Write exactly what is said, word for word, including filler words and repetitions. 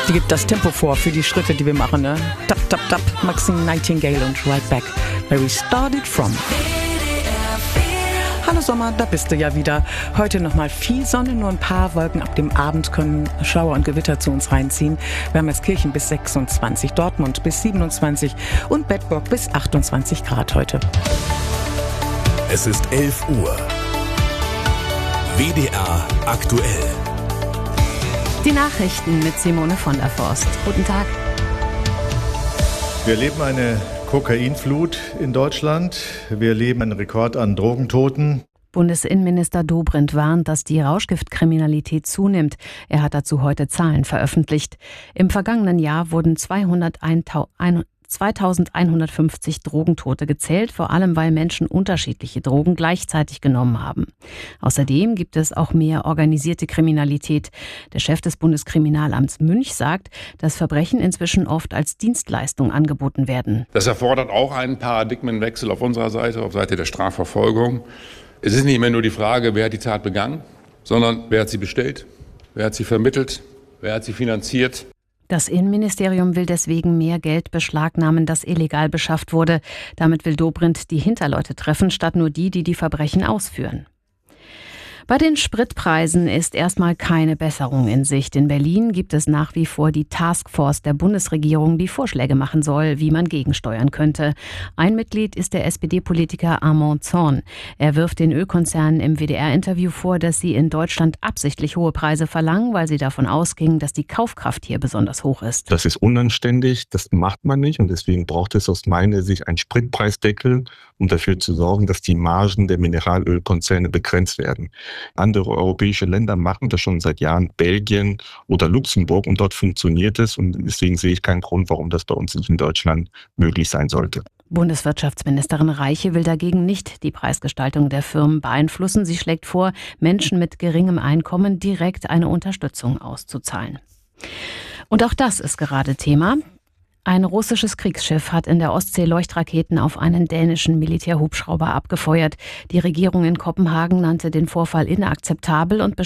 Die gibt das Tempo vor für die Schritte, die wir machen. Ne? Tap, tap, tap, Maxine Nightingale und Right Back, where we started from. Hallo Sommer, da bist du ja wieder. Heute nochmal viel Sonne, nur ein paar Wolken. Ab dem Abend können Schauer und Gewitter zu uns reinziehen. Wir haben jetzt Kirchen bis sechsundzwanzig, Dortmund bis siebenundzwanzig und Bedburg bis achtundzwanzig Grad heute. Es ist elf Uhr. W D R aktuell. Die Nachrichten mit Simone von der Forst. Guten Tag. Wir erleben eine Kokainflut in Deutschland. Wir erleben einen Rekord an Drogentoten. Bundesinnenminister Dobrindt warnt, dass die Rauschgiftkriminalität zunimmt. Er hat dazu heute Zahlen veröffentlicht. Im vergangenen Jahr wurden zweitausendeinhundertfünfzig Drogentote gezählt, vor allem weil Menschen unterschiedliche Drogen gleichzeitig genommen haben. Außerdem gibt es auch mehr organisierte Kriminalität. Der Chef des Bundeskriminalamts Münch sagt, dass Verbrechen inzwischen oft als Dienstleistung angeboten werden. Das erfordert auch einen Paradigmenwechsel auf unserer Seite, auf Seite der Strafverfolgung. Es ist nicht mehr nur die Frage, wer hat die Tat begangen, sondern wer hat sie bestellt, wer hat sie vermittelt, wer hat sie finanziert. Das Innenministerium will deswegen mehr Geld beschlagnahmen, das illegal beschafft wurde. Damit will Dobrindt die Hinterleute treffen, statt nur die, die die Verbrechen ausführen. Bei den Spritpreisen ist erstmal keine Besserung in Sicht. In Berlin gibt es nach wie vor die Taskforce der Bundesregierung, die Vorschläge machen soll, wie man gegensteuern könnte. Ein Mitglied ist der S P D-Politiker Armand Zorn. Er wirft den Ölkonzernen im W D R-Interview vor, dass sie in Deutschland absichtlich hohe Preise verlangen, weil sie davon ausgingen, dass die Kaufkraft hier besonders hoch ist. Das ist unanständig, das macht man nicht und deswegen braucht es aus meiner Sicht einen Spritpreisdeckel, um dafür zu sorgen, dass die Margen der Mineralölkonzerne begrenzt werden. Andere europäische Länder machen das schon seit Jahren, Belgien oder Luxemburg, und dort funktioniert es und deswegen sehe ich keinen Grund, warum das bei uns nicht in Deutschland möglich sein sollte. Bundeswirtschaftsministerin Reiche will dagegen nicht die Preisgestaltung der Firmen beeinflussen. Sie schlägt vor, Menschen mit geringem Einkommen direkt eine Unterstützung auszuzahlen. Und auch das ist gerade Thema. Ein russisches Kriegsschiff hat in der Ostsee Leuchtraketen auf einen dänischen Militärhubschrauber abgefeuert. Die Regierung in Kopenhagen nannte den Vorfall inakzeptabel und